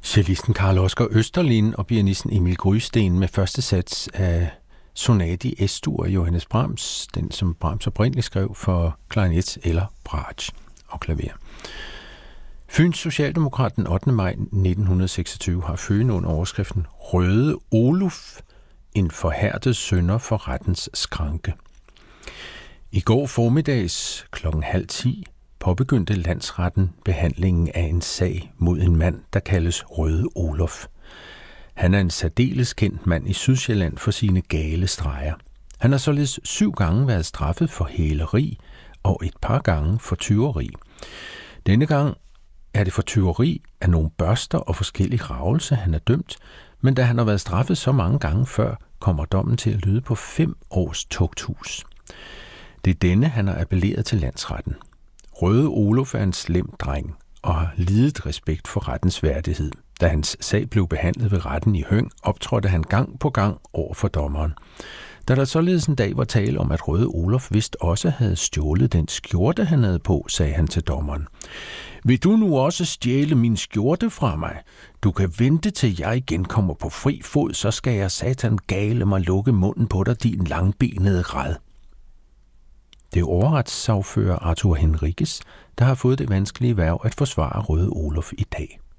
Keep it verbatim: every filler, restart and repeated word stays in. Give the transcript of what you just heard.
Cellisten Carl Oscar Østerlind og pianisten Emil Grysten med første sats af Sonate i Es-dur af Johannes Brahms, den som Brahms oprindeligt skrev for klarinet eller bratsch og klaver. Fyns Socialdemokrat den ottende maj nitten seksogtyve har Fyn under overskriften Røde Oluf, en forhærdet synder for rettens skranke. I går formiddags klokken halv ti påbegyndte landsretten behandlingen af en sag mod en mand, der kaldes Røde Oluf. Han er en særdeles kendt mand i Sydsjælland for sine gale streger. Han har således syv gange været straffet for hæleri og et par gange for tyveri. Denne gang er det for tyveri af nogle børster og forskellige ravelse, han er dømt, men da han har været straffet så mange gange før, kommer dommen til at lyde på fem års tugthus. Det er denne, han har appelleret til landsretten. Røde Oluf er en slem dreng og har lidet respekt for rettens værdighed. Da hans sag blev behandlet ved retten i Høng, optrådte han gang på gang over for dommeren. Da der således en dag var tale om, at Røde Oluf vist også havde stjålet den skjorte, han havde på, sagde han til dommeren. Vil du nu også stjæle min skjorte fra mig? Du kan vente til jeg igen kommer på fri fod, så skal jeg satan gale mig lukke munden på dig, din langbenede rad. Det er overretssagfører Arthur Henriques, der har fået det vanskelige værv at forsvare Røde Oluf i dag.